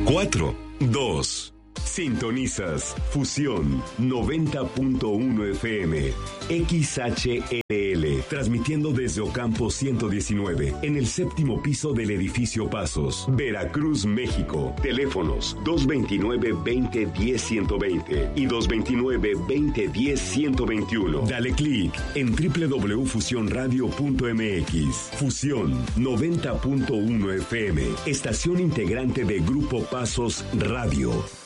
4, 2. Sintonizas Fusión 90.1 FM, XHLL, transmitiendo desde Ocampo 119, en el séptimo piso del edificio Pasos, Veracruz, México. Teléfonos 229-2010-120 y 229-2010-121. Dale clic en www.fusionradio.mx. Fusión 90.1 FM, estación integrante de Grupo Pasos Radio.